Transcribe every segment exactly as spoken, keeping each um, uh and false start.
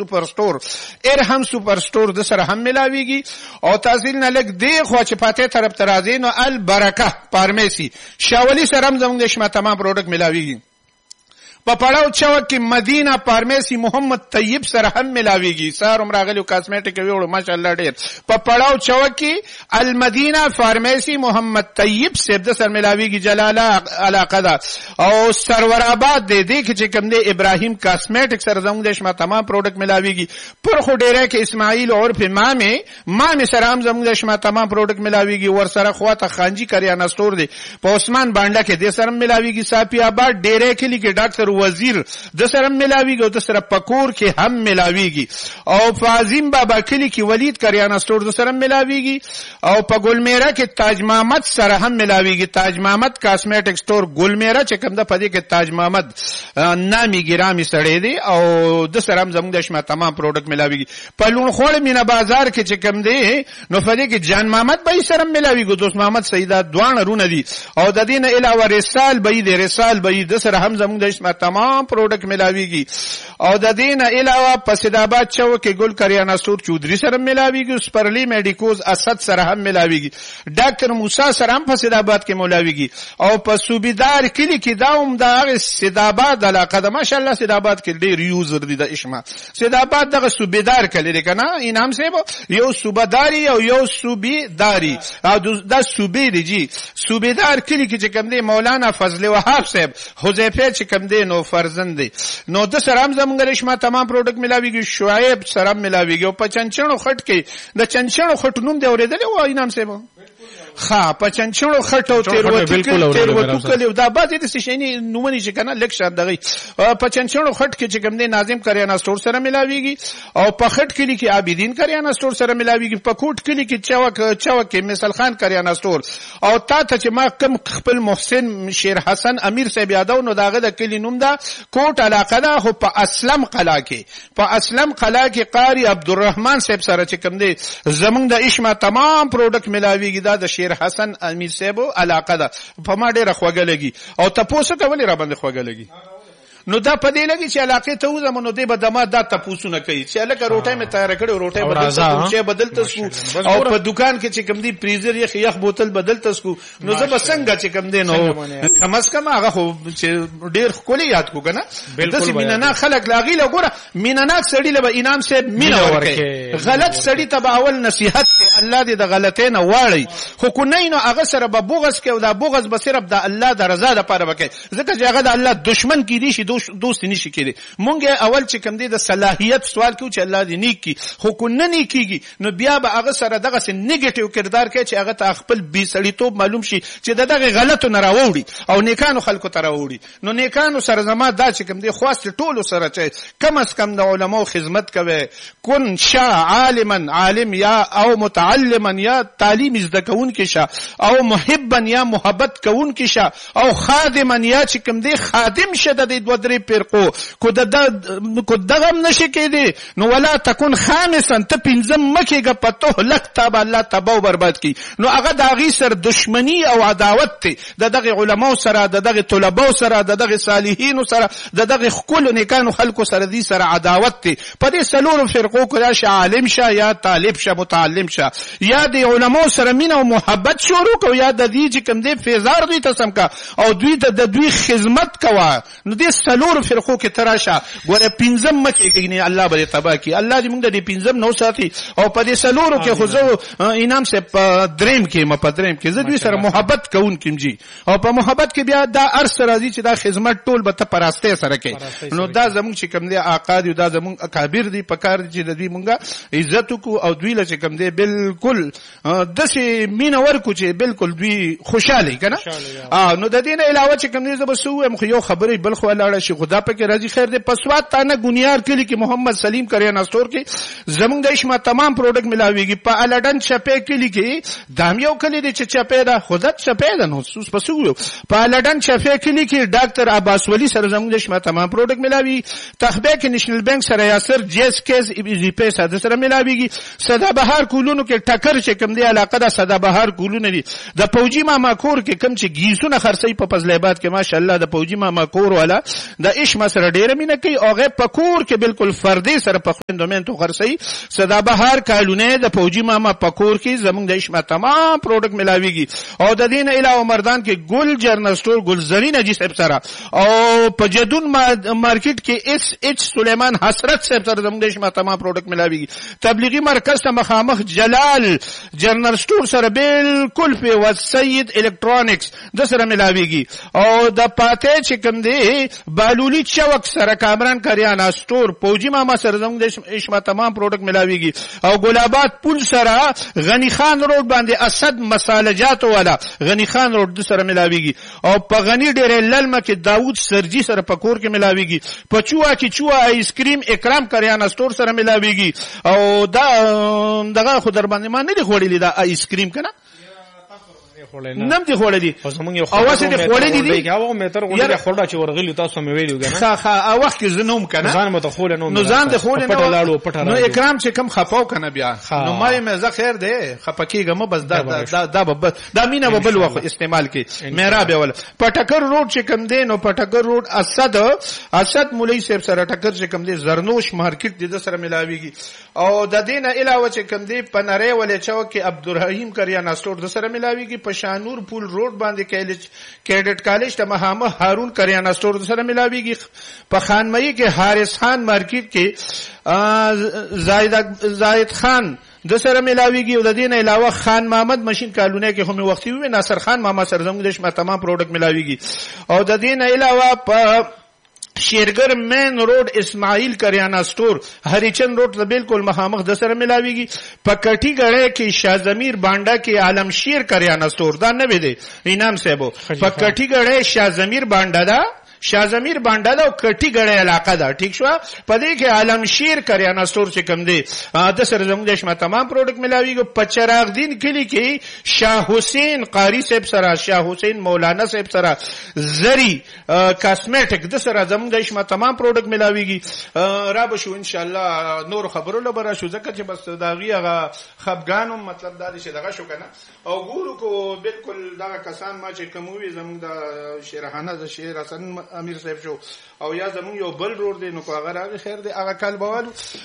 سپر سٹور ارهم سپر سٹور د سره هم ملاویږي. او تحصیل نه لګ دی خو چې پاتې طرف ترازی نو البرکه فارمیسی شاولی سره هم زموږ د شما تمام پروډکټ ملاویږي. په پړاو چوک کې مدینه فارمیسی محمد طیب سره هم ملاویږي. سار عمراغلی کاسمیټیک ویوړو ماشاءالله ډیر. په پړاو چوک کې المدینه فارمیسی محمد طیب سره د سره ملاویږي. جلاله علاقه ده او سرور آباد دی دی کې چې کوم دی ابراهیم کاسمیټیک سره زموږ د شما تمام پروډکټ ملاویږي. پر خو ډیره کې اسماعیل اور په مامه مامه سره هم زموږ د شما تمام پروډکټ ملاویږي. ور سره خواته خانجی کریانه سٹور دی په عثمان بانډه کې د سره ملاویږي. صافی آباد ډیره کې لیکي ډاکټر وزیر د سره ملاویږي او د سره پکور کې هم ملاویږي. او فاظیم بابا کلی کې ولید کریانه سٹور د سره ملاویږي. او په ګلمیرا کې تاج محمد سره هم ملاویږي. تاج محمد کاسمیټیک سٹور ګلمیرا چې کوم د پدې کې تاج محمد نامي ګرامي سړی دی او د سره هم زموږ د شما تمام پروډکټ ملاویږي. په لون خوړ مینا بازار کې چې کوم دی نو پدې کې جان محمد به سره ملاویږي. دوست محمد سیدا دوان رونه دي او د دین علاوه رسال به دی رسال به د سره هم زموږ د شما تمام پروډکټ ملاویږي. او د دین علاوه په سیدآباد چوک کې ګل کریانه سٹور چودري سره ملاویږي. سپرلی میډیکوز اسد سره هم ملاویږي. ډاکټر موسی سره هم په سیدآباد کې ملاویږي. او په صوبیدار کلی کې داوم د سیدآباد علاقه د ماشاءالله سیدآباد کې ډیر یوزر دي د اشما. سیدآباد دغه صوبیدار کلی دی کنه انعام صاحب یو صوبیداری او یو صوبیداری او د صوبې دی جی صوبیدار کلی کې چې کوم دی مولانا فضل وهاب صاحب حذیفه چې کوم دی نو فرزند دی نو د سره هم زموږ رشما تمام پروډکټ ملاویږي. شعیب سره ملاویږي. او په چنچنو خټ کې د چنچنو خټ نوم دی اورېدل و انعام صاحب خا په چنچنو خټ او تیروتی تیروتو کلی دا بعضې د سشنی نومونی چې کنه لک شاد دغی په چنچنو خټ کې چې کوم دی ناظم کریانه سٹور سره ملاویږي. او په خټ کلی کې عابدین کریانه سٹور سره ملاویږي. په کوټ کلی کې چوک چوک کې مثال خان کریانه سٹور. او تا ته چې ما کم خپل محسن شیر حسن امیر صاحب یادو نو داغه د کلی نوم دا کوټ علاقه ده. خو په اسلم قلا کې په اسلم قلا کې قاری عبدالرحمن صاحب سره چې کوم دی زمونږ د اشما تمام پروډکټ ملاویږي. دا د شیر حسن امیر صاحب علاقه ده. په ما ډیره خوږه لګي او تاسو کولی را باندې خوږه لګي. نو دا پدې لګي چې علاقه ته وزم نو دې بدما دا تاسو نه کوي چې الکه روټه مې تیار کړو روټه بدل تاسو چې بدل تاسو او په دکان کې چې کوم دی فریزر یخ یخ بوتل بدل تاسو نو زه بسنګ چې کوم دی نو کم از کم هغه خو چې ډیر خولي یاد کو کنه د مینانا خلک لاغي له ګوره مینانا سړی له انعام صاحب مینا ورکه غلط سړی ته اول نصيحت الله دې د غلطین واړی خو کو نه نو هغه سره به بوغس کې او دا بوغس به صرف د الله د رضا لپاره وکړي ځکه چې هغه د الله دشمن کې دي شي دوست نشي کېدی. مونږه اول چې کوم دی د صلاحیت سوال کوي چې الله دې نیک کی خو کو نه نیکيږي نو بیا به هغه سره دغه سن نیگیټیو کردار کوي چې هغه ته خپل بي سړیتوب معلوم شي چې دغه غلطو نه راوړي او نیکانو خلکو ته راوړي. نو نیکانو سره زما دا چې کوم دی خواست ټولو سره چې کم از کم د علماو خدمت کوي. کن شا عالما عالم یا او متعلما یا تعلیم زده کون کې شا او محبا یا محبت کون کې شا او خادما یا چې کوم دی خادم شته د دوه درې پیرقو کو د کو دغه نشي کېدی نو ولا تکون خامسا ته پنځم مکیګه پته لک تاب الله تباو برباد کی. نو هغه د هغې سره دشمنی او عداوت ته د دغه علماو سره د دغه طلباو سره د دغه صالحینو سره د دغه خپل نیکانو خلکو سره دي سره عداوت ته په دې سلورو فرقو کې راشه عالم شه یا طالب شه متعلم شه یا د علماو سره مینه او محبت شروع کو یا د دې چې کوم دې فیضار دوی تسم کا او دوی د دوی خدمت کوا. نو دې سلور فرقو کې تراشه ګوره پنځم مکه کې الله به تبا کی. الله دې موږ دې پنځم نو ساتي او په دې سلورو کې خو زه انعام سه په دریم کې م په دریم کې زه دوی سره محبت کوون کیم جی او په محبت کې بیا دا ارس راځي چې دا خدمت ټول به ته پراسته سره کوي. نو دا زموږ چې کوم دې آقا دې دا زموږ اکابر دې پکار دې چې دوی موږ عزت کو او دوی له چې کوم دې بالکل دسه مين ورکو چې بالکل دوی خوشاله کنه. ا نو د دې نه علاوه چې کوم دې زبسو هم یو خبرې بل خو لاړه شي خدا پکې راضي خیر دې پسوات تانه ګونیار کلی کې محمد سلیم کریانه سٹور کې زمونږ د اشما تمام پروډکټ ملاويږي. په الډن چپه کلی کې دام یو کلی دې چې چپه دا خودت چپه ده نو سوس پسو په الډن چپه کلی کې ډاکټر عباس ولی سره زمونږ د اشما تمام پروډکټ ملاوي. تخبه کې نېشنل بانک سره یاسر جیس کیس ای پی پیسې د سره ملاويږي. صدا بهار کولونو کې کې ټکر چې کوم دی علاقه د سدابهار ګلونه دي د فوجي ماما کور کې کوم چې گیسونه خرڅي په فضل آباد کې ماشاءالله د فوجي ماما کور والا د عشق سره ډیره مینه کوي او هغه په کور کې بالکل فردي سره په خوندومنت خرڅي سدابهار کالونه د فوجي ماما په کور کې زمونږ د عشق تمام پروډکټ ملاويږي او د دین علاوه مردان کې ګل جرنل سٹور ګلزرین اجي صاحب سره او په جدون مارکیټ کې اس ایچ سلیمان حسرت صاحب سره زموږ د شمه تمام پروډکټ ملاويږي تبلیغي مرکز ته مخامخ جلال جرنل سٹور سره بالکل په وسید الکترونکس د سره ملاويږي او د پاتې چې کوم دی بالولی چوک سره کامران کریانا سٹور پوجي ماما سره زموږ د شمه تمام پروډکټ ملاويږي او ګلاباد پل سره غنی خان روډ باندې اسد مسالجات والا غنی خان روډ د سره ملاويږي او په غنی ډېر للمه کې داوود سرجي سره په کور کې ملاويږي په چوا کې چوا آیس کریم اکرام کریانا سٹور سره ملاويږي او دا دغه خو در باندې ما نه دی خوړلې دا آیس کریم کنه نم دي خوړې دي او واسه دي خوړې دي هغه متر غوړي خوړه چې ورغلی تاسو مې ویلو کنه ښه ښه او وخت کې زنوم کنه ځان مت خوړې نو نو ځان دي خوړې نو نو اکرام چې کم خفاو کنه بیا نو ما یې مزه خیر دی خپکیګم بس دا دا دا دا مینه وبل وخت استعمال کی میرا به ول پټکر روډ چې کم دی نو پټکر روډ اسد اسد مولوی صاحب سره ټکر چې کم دی زرنوش مارکیټ د سره ملاويږي او د دینه علاوه چې کم دی پنره ولې چوک کې عبدالرحیم کریانا سٹور د سره ملاويږي شانور پول روډ باندې کالج کیډټ کالج ته مهامه هارون کریانا سٹور سره ملاويږي په خانمئی کې حارث خان مارکیټ کې زاید زاید خان د سره ملاويږي او د دین علاوه خان محمد ماشین کالونه کې هم وختي وي ناصر خان ماما سره زموږ د شمه تمام پروډکټ ملاويږي او د دین علاوه په شیرګر مین روډ اسماعیل کریانا سٹور هریچند روډ ته بالکل مخامخ د سره ملاويږي په کټی غړې کې شازمیر بانډا کې عالم شیر کریانا سٹور دا نه وي دي انعام صاحب په کټی غړې شازمیر بانډا دا شازمیر بانډا دا کټی غړې علاقه دا ٹھیک شو په دې کې عالم شیر کریانا سٹور چې کوم دی د سره زموږ د شمه تمام پروډکټ ملاويږي په چراغ دین کلی کې شاه حسین قاری صاحب سره شاه حسین مولانا صاحب سره زری کاسمیټک د سره زموږ د شمه تمام پروډکټ ملاويږي را به شو ان شاء الله نور خبرونه برا شو ځکه چې بس داغي هغه خفګانو مطلب دا چې دغه شو کنه او ګورو کو بالکل دغه کسان ما چې کوموي زموږ د شیرخانه د شیر حسن امیر صاحب شو او یا زمون یو بل روډ دی نو هغه راغی خیر دی هغه کال بوالو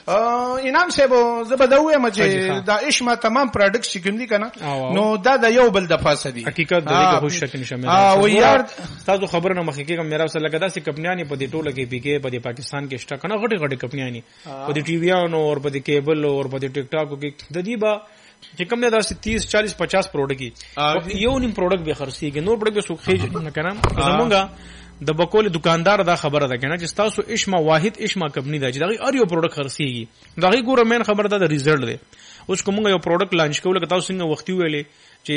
انعام صاحب زبدوې مچې دا عشق تمام پروډکټ چې کوم دي کنه نو دا د یو بل د فاسه دي حقیقت د خوش شک نشه مې او یار تاسو خبر نه مخکې کوم میرا سره لګدا سي کمپنیانی په دې ټوله کې پیګه په دې پاکستان کې شته کنه غټي غټي کمپنیانی په دې ټي ویانو او په دې کیبل او په دې ټیک ټاک کې د دې با چې کوم نه داسې تیس چالیس پچاس پروډکټ یو نیم پروډکټ به خرڅيږي نور پروډکټ به سوخې نه کنه زمونږه د بکول دکاندار دا خبره ده کنه چې تاسو اشما واحد اشما کمپنی ده چې دا اړ یو پروډکټ خرڅيږي دا غي ګور مین خبره ده د ریزلټ ده اوس کومه یو پروډکټ لانچ کول که تاسو څنګه وختي ویلې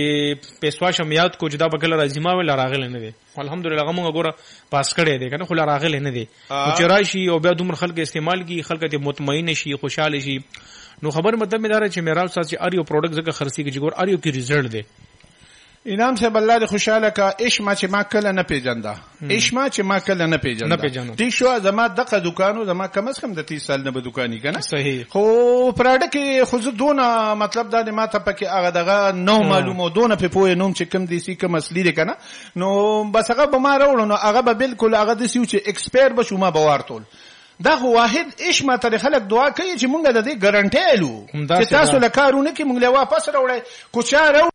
چې پیسوا شمیات کو جدا بکل راځما ویل راغل نه دي الحمدلله هغه ګوره پاس کړي دي کنه خو راغل نه دي چې راشي او بیا دومره خلک استعمال کی خلک ته مطمئن شي خوشاله شي نو خبر مطلب مې دا چې میرا ساتي اړ یو پروډکټ زګه خرڅيږي چې ګور اړ یو کې ریزلټ ده انعام صاحب الله دې خوشاله کا اشما چې ما کله نه پیژنده اشما چې ما کله نه پیژنده ټیک شو زما دغه دکانو زما کم از کم د تیس سال نه به دکاني کنه صحیح خو پروډکټ خو زدونه مطلب دا ما ته پکې هغه دغه نو معلومه دونه په پوهه نوم چې کم دي سي کم اصلي دي کنه نو بس هغه به ما راوړو نو هغه به بالکل هغه د سيو چې ایکسپایر به شو ما بوارتول دا خو واحد اشما ته خلک دعا کوي چې مونږ د دې ګارانټي الو چې تاسو لکارونه کې مونږ له واپس راوړی کوچا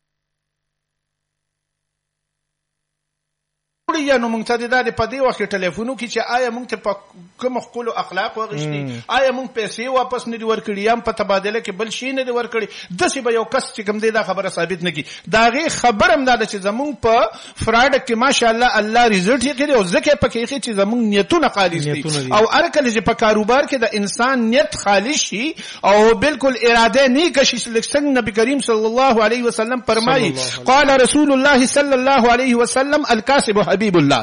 یا نو مونږ ته د دې په دې وخت ټلیفونو کې چې آیا مونږ ته په کوم خپل اخلاق وغښتي آیا مونږ پیسې واپس نه دی ورکړي یا په تبادله کې بل شي نه دی ورکړي د څه به یو کس چې کوم دی دا خبره ثابت نه کی دا غي خبرم دا چې زمونږ په فراډ کې ماشاءالله الله رزلټ یې کړی او ځکه پکې چې زمونږ نیتونه خالص دي او ارکل چې په کاروبار کې د انسان نیت خالص شي او بالکل اراده نه کشي څنګه نبی کریم صلی الله علیه وسلم فرمایي قال رسول الله صلی الله علیه وسلم الکاسب حبیب الله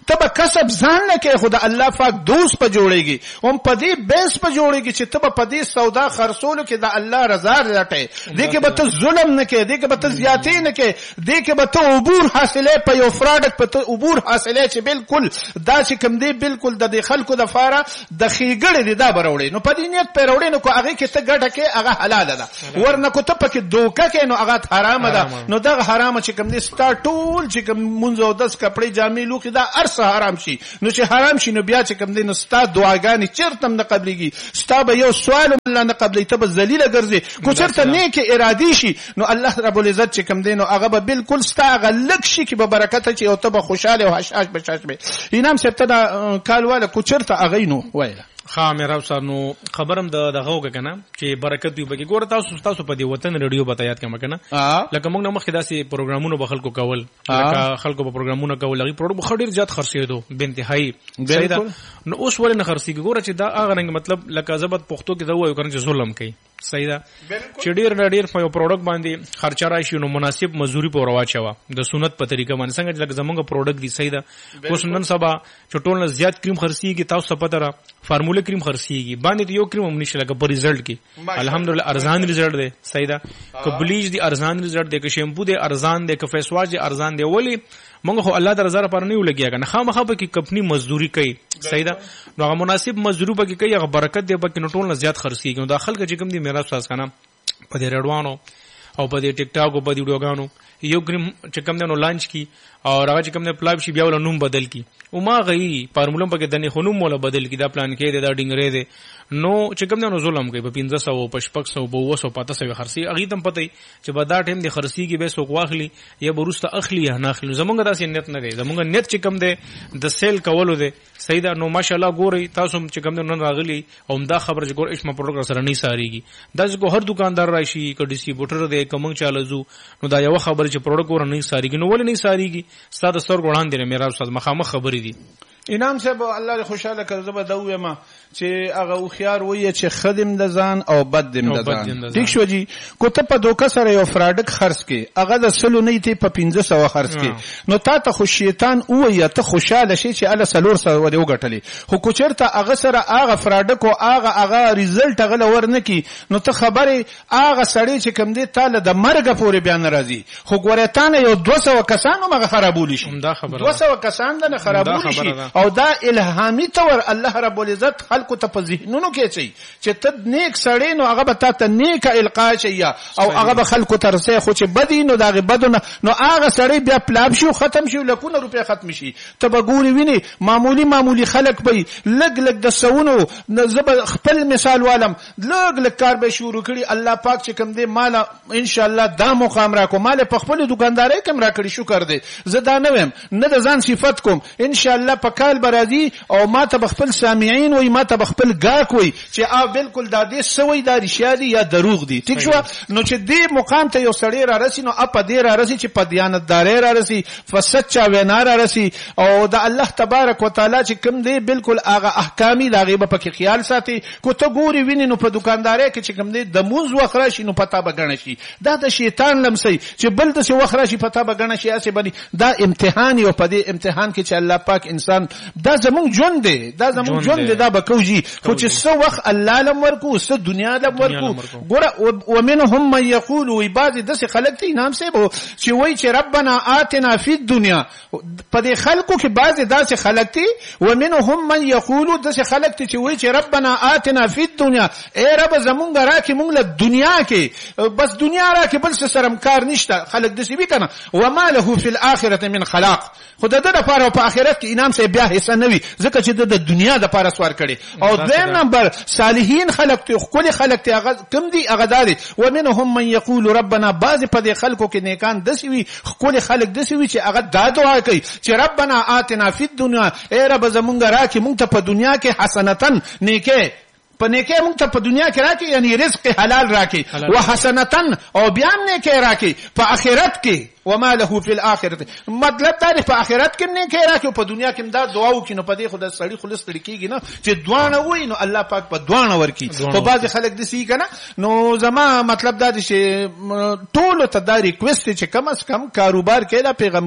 تب کسب ځان نه کې خدا الله پاک دوست په جوړيږي هم په دې بیس په جوړيږي چې تب په دې سودا خرڅولو کې د الله رضا لټه دې کې به ته ظلم نه کې دې کې به ته زیاتې نه کې دې کې به ته عبور حاصله په یو فراډ په ته عبور حاصله چې بالکل دا چې کوم دی بالکل د خلکو د فاره د خېګړې دی دا بروړي نو په دې نیت په وروړي نو کو هغه کې ته ګټه کې هغه حلال ده ورنه کو ته پکې دوکه کې نو هغه حرام ده نو دا حرام چې کوم دی ستا ټول چې کوم منځ او داس کپڑے جامې لوخي دا ارسه حرام شي نو چې حرام شي نو بیا چې کوم دی نو ستا دعاګانې چیرته نه قبليږي ستا به یو سوال الله نه قبلي ته ذلیل ګرځي کو چیرته نیک ارادي شي نو الله رب العزت چې کوم دی نو هغه به بالکل ستا غلک شي کې به برکت چې او ته به خوشاله او حشاش بشاش به اینام سپتدا کالواله کو چیرته اغه نو وایله ها مې راو سره نو خبرم د دغه وکنه چې برکت دی بګي ګور تاسو تاسو په دې وطن ریډیو بتایات کوم کنه لکه موږ نو مخکې داسې پروګرامونو به خلکو کول لکه خلکو په پروګرامونو کول لغي پروډکټ خډیر زیات خرڅېدو به انتهایی سیدا نو اوس ولې نه خرڅېږي ګوره چې دا هغه رنګ مطلب لکه زبط پښتو کې دا وایو کنه چې ظلم کوي سیدا چې ډیر ډیر په یو پروډکټ باندې خرچه راشي نو مناسب مزدوري په رواچوا د سنت په طریقه باندې څنګه لکه زمونږ پروډکټ دی سیدا اوس نن سبا چټول نه زیات کریم خرڅېږي تاسو پته را فارموله کریم خرڅېږي باندې یو کریم هم نشي لکه په ریزلټ کې الحمدلله ارزان ریزلټ دی سیدا که بلیچ دی ارزان ریزلټ دی که شیمپو دی ارزان دی که فیس واش دی ارزان دی ولی موږ خو الله درزه لپاره نه ولګیا کنه خامخا په کې کمپنی مزدوري کوي سیدا نو هغه مناسب مزدوري په کې کوي هغه برکت دی په کې نټول نه زیات خرڅېږي نو داخل کې چې کوم دی میرا ساس کنه په دې رډوانو او په دې ټیک ټاک او په دې ویډیوګانو یو کریم چې کوم دی نو لانچ کی او هغه چې کوم دی پلاپ شي بیا ول نوم بدل کی او ما غي فارمولم په کې دنه خنوم مولا بدل کی دا پلان کې دی دا ډینګره دی نو چې کوم دی نو ظلم کوي په پنځه سوه په شپږ سوه په اوه سوه پاته سوه خرڅي اغه تم پته چې په دا ټیم دی خرڅيږي به سوق واخلي یا بروسته اخلي یا نه اخلي زمونږ داسې نیت نه دی زمونږ نیت چې کوم دی د سیل کولو دی سیدا نو ماشاءالله ګوري تاسو چې کوم دی نن راغلي او دا خبر چې ګور اسما پروډکټ سره نه ساريږي دا چې هر دکاندار راشي ک ډیسټریبیوټر دی کوم چاله زو نو دا یو خبر چې پروډکټ ور نه ساريږي نو ولې نه ساريږي ستاسو سر ګوړان دي میرا استاد مخامخ خبرې دي انعام صاحب الله خوشاله کړ زبر دوه ما چې هغه او خيار وایي چې خدم د ځان او بد دم د ځان ټیک شو جی کو ته په دوکه سره یو فراډک خرڅ کې هغه د سلو نه ته په پنځه سوه خرڅ کې نو تا ته خو شیطان وایي ته خوشاله شي چې الله سلور سره ودی وګټلې خو کو چرته هغه سره هغه فراډک او هغه هغه ریزلټ هغه ورنه کی نو ته خبره هغه سړی چې کم دی تعالی د مرګ پورې بیان راځي خو ګوره تا نه یو دوه سوه کسانو مغه خرابول شي دوه سوه کسان نه خرابول شي او دا الهامي تور الله رب العزت خلق ته په ذهنونو کې چي چې ته نیک سړی نو هغه به ته نیک القا شي او هغه به خلق ترسه خو چې بدی نو دغه بدونه نو هغه سړی بیا پلاب شو ختم شو لکونه روپیا ختم شي ته به ګوري ویني معمولی معمولی خلق به لګ لګ د سونو زب خپل مثال والم لګ لګ کار به شروع کړي الله پاک چې کوم دی مال ان شاء الله دا مقام را کوم مال په خپل دکانداري کوم را کړی شکر دی زه دا نه ویم نه د ځان صفات کوم ان شاء الله په کال برازي او ما ته خپل سامعين وي ما ته خپل ګاک وي چې ا بالکل دا دې سوي دا رشادي یا دروغ دي ټیک شو نو چې دې مقام ته یو سړی را رسي نو اپ دې را رسي چې په دیانتداري را رسي فسچا وینا را رسي او د الله تبارک وتعالى چې کوم دی بالکل هغه احکامي دا غیبه پکې خیال ساتي کو ته ګوري ویني نو په دکانداري کې چې کوم دی د موز وخره شي نو پتا بغنه شي دا د شیطان لمسي چې بل د څه وخره شي پتا بغنه شي اسه بني دا امتحان یو په دې امتحان کې چې الله پاک انسان دا زمون ژوند دی دا زمون ژوند دی دا بکوجي خو چې سو وخت الله لم ورکو سو دنیا لم ورکو ګوره ومنهم من يقول وبعض دسه خلق ته نام سه بو چې وای چې ربنا آتنا فی الدنيا په دې خلقو کې بعض داسه خلق ته ومنهم من يقول دسه خلق ته چې وای چې ربنا آتنا فی الدنيا اے رب زمونږ راکې مونږ له دنیا کې بس دنیا راکې بل څه سره کار نشته خلق دسه وی کنه وما له فی الاخره من خلاق خدای دې لپاره په آخرت کې انعام سه بیا حصہ نوي ځکه چې د دنیا د لپاره سوار کړي او دویم نمبر صالحین خلق ته خپل خلق ته هغه کم دي هغه داري ومنهم من يقول ربنا بعض په دې خلقو کې نیکان دسوي خپل خلق دسوي چې هغه دا دعا کوي چې ربنا آتنا فی الدنيا اے رب زمونږ راکې مونږ ته په دنیا کې حسنتن نیکه په نیکه مونږ ته په دنیا کې راکې یعنی رزق حلال راکې وحسنتن او بیان نیکه راکې په آخرت کې وما له فی الاخره مطلب دا دی په آخرت کې نیکه راکې په دنیا کې دا دعا وکړي نو په دې خدای سړی خلص کېږي نه چې دوانه وای نو الله پاک په دوانه ورکی په بعض خلک د سی کنه نو زما مطلب دا دی چې ټول ته دا ریکوست چې کم از کم کاروبار کې لا پیغمبر